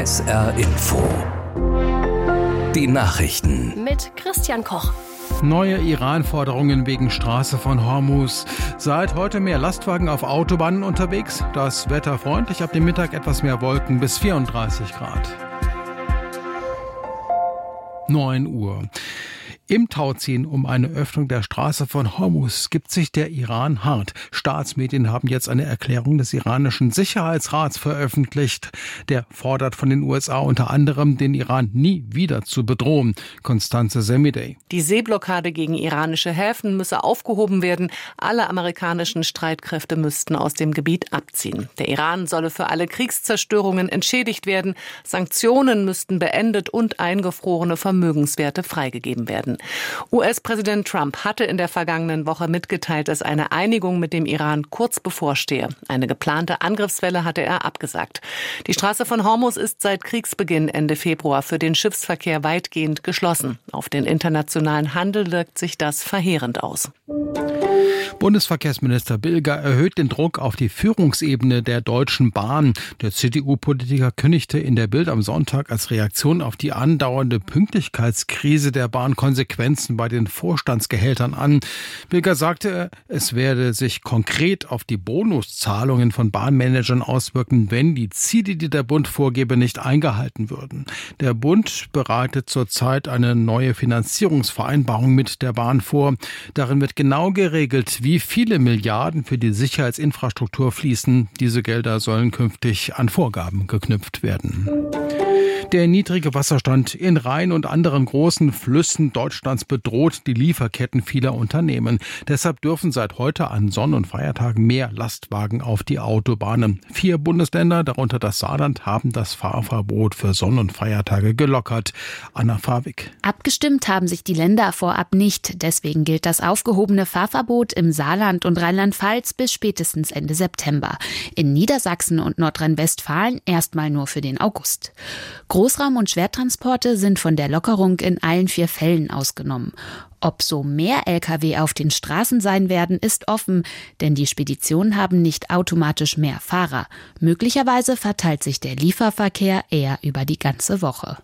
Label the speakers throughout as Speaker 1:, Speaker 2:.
Speaker 1: SR Info. Die Nachrichten.
Speaker 2: Mit Christian Koch.
Speaker 3: Neue Iran-Forderungen wegen Straße von Hormuz. Seit heute mehr Lastwagen auf Autobahnen unterwegs. Das Wetter freundlich, ab dem Mittag etwas mehr Wolken bis 34 Grad. 9 Uhr. Im Tauziehen um eine Öffnung der Straße von Hormuz gibt sich der Iran hart. Staatsmedien haben jetzt eine Erklärung des iranischen Sicherheitsrats veröffentlicht. Der fordert von den USA unter anderem, den Iran nie wieder zu bedrohen. Constanze Semidey.
Speaker 4: Die Seeblockade gegen iranische Häfen müsse aufgehoben werden. Alle amerikanischen Streitkräfte müssten aus dem Gebiet abziehen. Der Iran solle für alle Kriegszerstörungen entschädigt werden. Sanktionen müssten beendet und eingefrorene Vermögenswerte freigegeben werden. US-Präsident Trump hatte in der vergangenen Woche mitgeteilt, dass eine Einigung mit dem Iran kurz bevorstehe. Eine geplante Angriffswelle hatte er abgesagt. Die Straße von Hormuz ist seit Kriegsbeginn Ende Februar für den Schiffsverkehr weitgehend geschlossen. Auf den internationalen Handel wirkt sich das verheerend aus.
Speaker 3: Bundesverkehrsminister Bilger erhöht den Druck auf die Führungsebene der Deutschen Bahn. Der CDU-Politiker kündigte in der Bild am Sonntag als Reaktion auf die andauernde Pünktlichkeitskrise der Bahn Konsequenzen bei den Vorstandsgehältern an. Bilger sagte, es werde sich konkret auf die Bonuszahlungen von Bahnmanagern auswirken, wenn die Ziele, die der Bund vorgebe, nicht eingehalten würden. Der Bund bereitet zurzeit eine neue Finanzierungsvereinbarung mit der Bahn vor. Darin wird genau geregelt, wie viele Milliarden für die Sicherheitsinfrastruktur fließen. Diese Gelder sollen künftig an Vorgaben geknüpft werden. Der niedrige Wasserstand in Rhein und anderen großen Flüssen Deutschlands bedroht die Lieferketten vieler Unternehmen. Deshalb dürfen seit heute an Sonn- und Feiertagen mehr Lastwagen auf die Autobahnen. 4 Bundesländer, darunter das Saarland, haben das Fahrverbot für Sonn- und Feiertage gelockert. Anna Fawig.
Speaker 5: Abgestimmt haben sich die Länder vorab nicht. Deswegen gilt das aufgehobene Fahrverbot im Saarland und Rheinland-Pfalz bis spätestens Ende September. In Niedersachsen und Nordrhein-Westfalen erstmal nur für den August. Großraum- und Schwertransporte sind von der Lockerung in allen 4 Fällen ausgenommen. Ob so mehr Lkw auf den Straßen sein werden, ist offen, denn die Speditionen haben nicht automatisch mehr Fahrer. Möglicherweise verteilt sich der Lieferverkehr eher über die ganze Woche.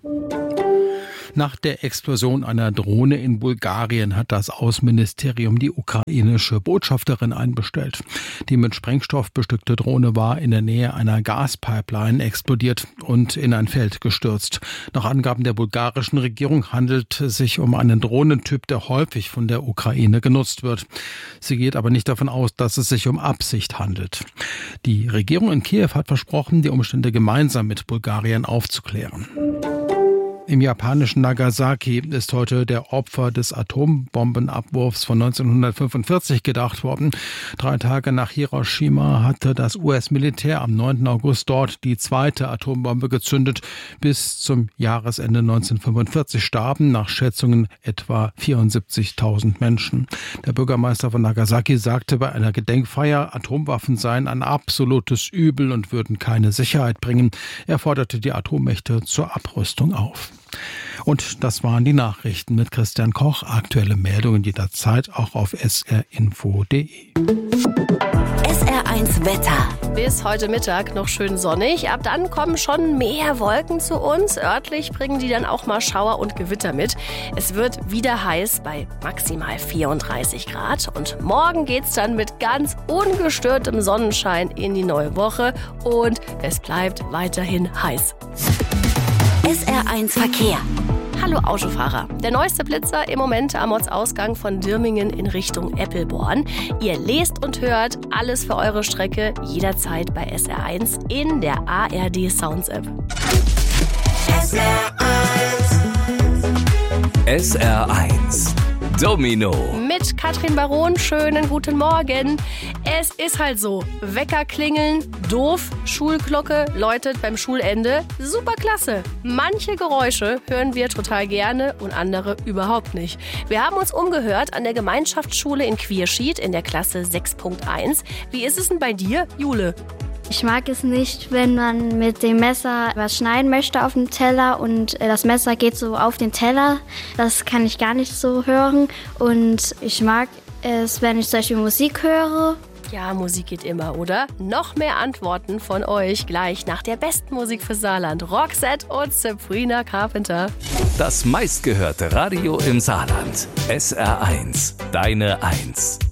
Speaker 3: Nach der Explosion einer Drohne in Bulgarien hat das Außenministerium die ukrainische Botschafterin einbestellt. Die mit Sprengstoff bestückte Drohne war in der Nähe einer Gaspipeline explodiert und in ein Feld gestürzt. Nach Angaben der bulgarischen Regierung handelt es sich um einen Drohnentyp, der häufig von der Ukraine genutzt wird. Sie geht aber nicht davon aus, dass es sich um Absicht handelt. Die Regierung in Kiew hat versprochen, die Umstände gemeinsam mit Bulgarien aufzuklären. Im japanischen Nagasaki ist heute der Opfer des Atombombenabwurfs von 1945 gedacht worden. 3 Tage nach Hiroshima hatte das US-Militär am 9. August dort die zweite Atombombe gezündet. Bis zum Jahresende 1945 starben nach Schätzungen etwa 74.000 Menschen. Der Bürgermeister von Nagasaki sagte bei einer Gedenkfeier, Atomwaffen seien ein absolutes Übel und würden keine Sicherheit bringen. Er forderte die Atommächte zur Abrüstung auf. Und das waren die Nachrichten mit Christian Koch. Aktuelle Meldungen jederzeit auch auf srinfo.de.
Speaker 2: SR1 Wetter. Bis heute Mittag noch schön sonnig. Ab dann kommen schon mehr Wolken zu uns. Örtlich bringen die dann auch mal Schauer und Gewitter mit. Es wird wieder heiß bei maximal 34 Grad. Und morgen geht's dann mit ganz ungestörtem Sonnenschein in die neue Woche. Und es bleibt weiterhin heiß. SR1 Verkehr. Hallo Autofahrer. Der neueste Blitzer im Moment am Ortsausgang von Dirmingen in Richtung Eppelborn. Ihr lest und hört alles für eure Strecke jederzeit bei SR1 in der ARD Sounds App.
Speaker 1: SR1 Domino.
Speaker 2: Mit Katrin Baron, schönen guten Morgen. Es ist halt so, Wecker klingeln, doof, Schulglocke läutet beim Schulende, super klasse. Manche Geräusche hören wir total gerne und andere überhaupt nicht. Wir haben uns umgehört an der Gemeinschaftsschule in Quierschied in der Klasse 6.1. Wie ist es denn bei dir, Jule?
Speaker 6: Ich mag es nicht, wenn man mit dem Messer was schneiden möchte auf dem Teller und das Messer geht so auf den Teller. Das kann ich gar nicht so hören. Und ich mag es, wenn ich zum Beispiel Musik höre
Speaker 2: Ja, Musik geht immer, oder? Noch mehr Antworten von euch gleich nach der besten Musik für Saarland. Roxette und Sabrina Carpenter.
Speaker 1: Das meistgehörte Radio im Saarland. SR1, deine 1.